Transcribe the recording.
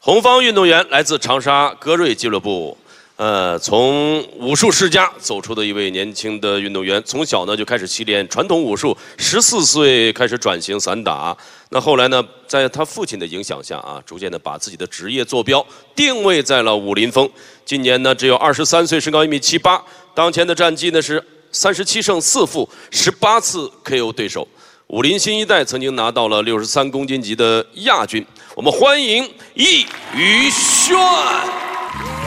红方运动员来自长沙歌瑞俱乐部，从武术世家走出的一位年轻的运动员，从小呢就开始习练传统武术，14岁开始转型散打。那后来呢，在他父亲的影响下啊，逐渐的把自己的职业坐标定位在了武林风。今年呢只有23岁，身高1.78米，当前的战绩呢是37胜4负，18次 KO 对手。武林新一代曾经拿到了63公斤级的亚军。我们欢迎易宇轩。